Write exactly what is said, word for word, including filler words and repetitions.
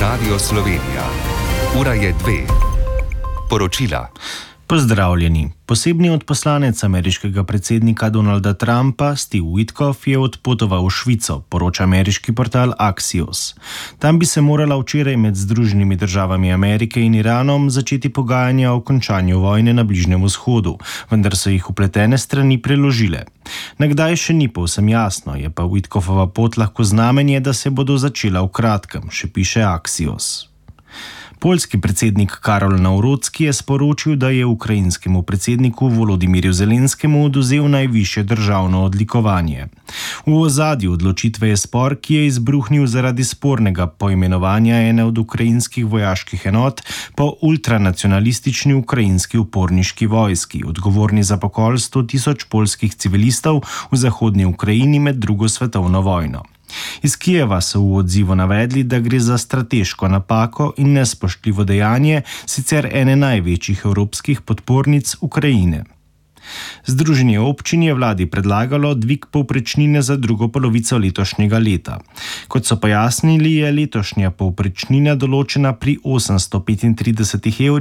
Radio Slovenija. Ura je dve. Poročila. Pozdravljeni. Posebni odposlanec ameriškega predsednika Donalda Trumpa, Steve Witkoff, je odpotoval v Švico, poroča ameriški portal Axios. Tam bi se morala včeraj med Združenimi državami Amerike in Iranom začeti pogajanja o končanju vojne na Bližnjem vzhodu, vendar so jih vpletene strani preložile. Nakdaj še ni povsem jasno, je pa Witkoffova pot lahko znamenje, da se bodo začela v kratkem, še piše Axios. Poljski predsednik Karol Nawrocki je sporočil, da je ukrajinskemu predsedniku Volodimirju Zelenskemu odvzel najvišje državno odlikovanje. V ozadju odločitve je spor, ki je izbruhnil zaradi spornega poimenovanja ene od ukrajinskih vojaških enot po ultranacionalistični ukrajinski uporniški vojski, odgovorni za pokol sto tisoč poljskih civilistov v zahodni Ukrajini med drugo svetovno vojno. Iz Kijeva so v odzivu navedli, da gre za strateško napako in nespoštljivo dejanje sicer ene največjih evropskih podpornic Ukrajine. Združenje občin je vladi predlagalo dvig povprečnine za drugo polovico letošnjega leta. Kot so pojasnili, je letošnja povprečnina določena pri osemsto petintridesetih evrih